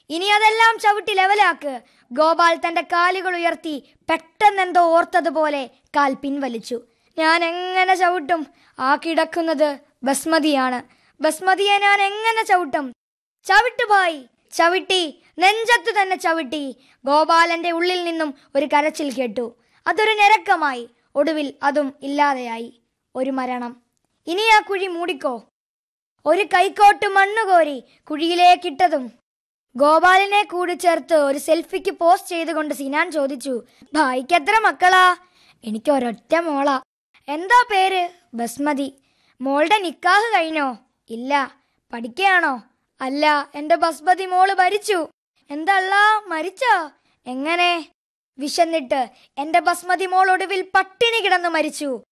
ഇനി അതെല്ലാം ചവിട്ടി ലെവലാക്ക്. ഗോപാൽ തന്റെ കാലുകൾ ഉയർത്തി പെട്ടെന്നെന്തോ ഓർത്തതുപോലെ കാൽ പിൻവലിച്ചു. ഞാൻ എങ്ങനെ ചവിട്ടും? ആ കിടക്കുന്നത് ബസ്മതിയാണ്. ബസ്മതിയെ ഞാൻ എങ്ങനെ ചവിട്ടും? ചവിട്ടു ഭായ്. ചവിട്ടി, നെഞ്ചത്തു തന്നെ ചവിട്ടി. ഗോപാലന്റെ ഉള്ളിൽ നിന്നും ഒരു കരച്ചിൽ കേട്ടു. അതൊരു ഞരക്കമായി. ഒടുവിൽ അതും ഇല്ലാതെയായി. ഒരു മരണം. ഇനി ആ കുഴി മൂടിക്കോ. ഒരു കൈക്കോട്ട് മണ്ണുകോരി കുഴിയിലേക്കിട്ടതും ഗോപാലിനെ കൂടി ചേർത്ത് ഒരു സെൽഫിക്ക് പോസ്റ്റ് ചെയ്തുകൊണ്ട് സിനാൻ ചോദിച്ചു, ഭായിക്ക് എത്ര മക്കളാ? എനിക്ക് ഒരൊറ്റ മോളാ. എന്താ പേര്? ബസ്മതി. മോളുടെ നിക്കാഹ് കഴിഞ്ഞോ? ഇല്ല. പഠിക്കുകയാണോ? അല്ല, എന്റെ ബസ്മതി മോള് മരിച്ചു. എന്തല്ലാ, മരിച്ചോ? എങ്ങനെ? വിശന്നിട്ട് എന്റെ ബസ്മതി മോൾ ഒടുവിൽ പട്ടിണി കിടന്ന് മരിച്ചു.